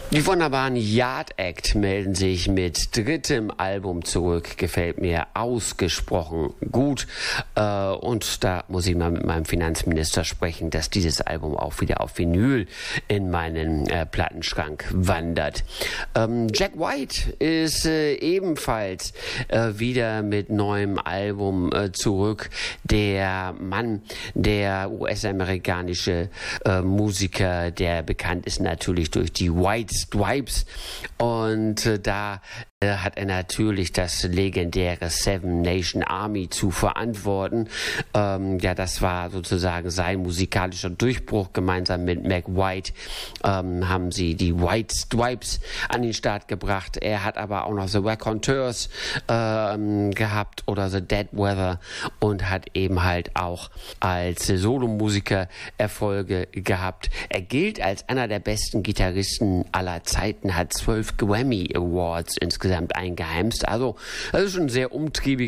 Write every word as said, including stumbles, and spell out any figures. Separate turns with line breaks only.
Die wunderbaren Yard Act melden sich mit drittem Album zurück. Gefällt mir ausgesprochen gut. Äh, und da muss ich mal mit meinem Finanzminister sprechen, dass dieses Album auch wieder auf Vinyl in meinen äh, Plattenschrank wandert. Ähm, Jack White ist äh, ebenfalls äh, wieder mit neuem Album äh, zurück. Der Mann, der U S-amerikanische äh, Musiker, der bekannt ist natürlich durch die White Stripes, und äh, da äh, hat er natürlich das legendäre Seven Nation Army zu verantworten. Ähm, ja, das war sozusagen sein musikalischer Durchbruch. Gemeinsam mit Mac White ähm, haben sie die White Stripes an den Start gebracht. Er hat aber auch noch The Raconteurs ähm, gehabt oder The Dead Weather und hat eben halt auch als Solomusiker Erfolge gehabt. Er gilt als einer der besten Gitarristen aller Zeiten, hat zwölf Grammy Awards insgesamt eingeheimst. Also, das ist schon ein sehr umtriebiger